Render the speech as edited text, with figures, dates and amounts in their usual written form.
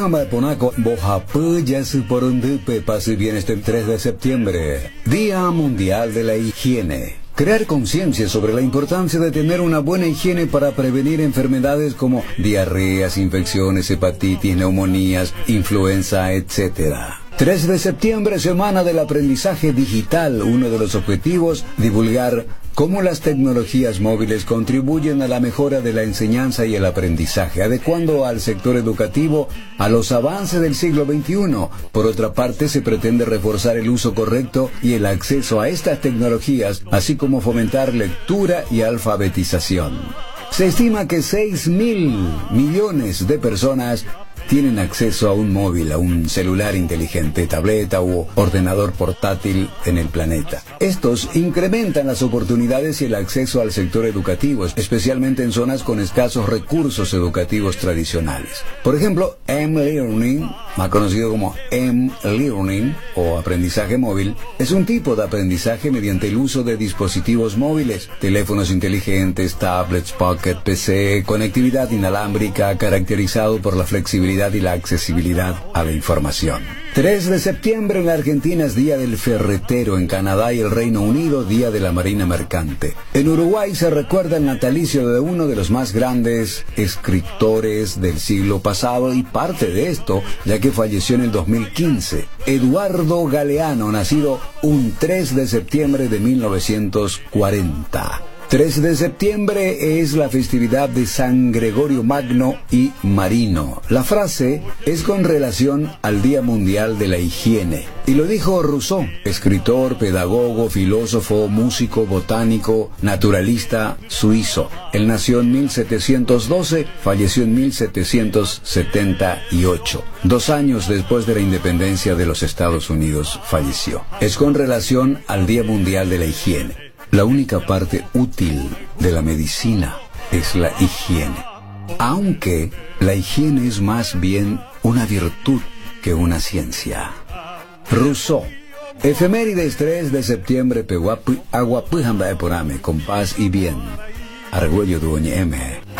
Ponaco, Bojapú, ya se por un dupe, pase bien este 3 de septiembre, Día Mundial de la Higiene. Crear conciencia sobre la importancia de tener una buena higiene para prevenir enfermedades como diarreas, infecciones, hepatitis, neumonías, influenza, etc. 3 de septiembre, Semana del Aprendizaje Digital. Uno de los objetivos, divulgar cómo las tecnologías móviles contribuyen a la mejora de la enseñanza y el aprendizaje, adecuando al sector educativo a los avances del siglo XXI. Por otra parte, se pretende reforzar el uso correcto y el acceso a estas tecnologías, así como fomentar lectura y alfabetización. Se estima que 6.000 millones de personas tienen acceso a un móvil, a un celular inteligente, tableta u ordenador portátil en el planeta. Estos incrementan las oportunidades y el acceso al sector educativo, especialmente en zonas con escasos recursos educativos tradicionales. Por ejemplo, M-Learning, más conocido como M-Learning o aprendizaje móvil, es un tipo de aprendizaje mediante el uso de dispositivos móviles, teléfonos inteligentes, tablets, pocket, PC, conectividad inalámbrica, caracterizado por la flexibilidad y la accesibilidad a la información. 3 de septiembre en la Argentina es Día del Ferretero, en Canadá y el Reino Unido Día de la Marina Mercante. En Uruguay se recuerda el natalicio de uno de los más grandes escritores del siglo pasado y parte de esto ya que falleció en el 2015, Eduardo Galeano, nacido un 3 de septiembre de 1940. 3 de septiembre es la festividad de San Gregorio Magno y Marino. La frase es con relación al Día Mundial de la Higiene. Y lo dijo Rousseau, escritor, pedagogo, filósofo, músico, botánico, naturalista suizo. Él nació en 1712, falleció en 1778. 2 años después de la independencia de los Estados Unidos falleció. Es con relación al Día Mundial de la Higiene. La única parte útil de la medicina es la higiene, aunque la higiene es más bien una virtud que una ciencia. Rousseau. Efemérides 3 de septiembre, Pehuapu, Agua Pujamba Eporame, con paz y bien. Argüello Duoñe M.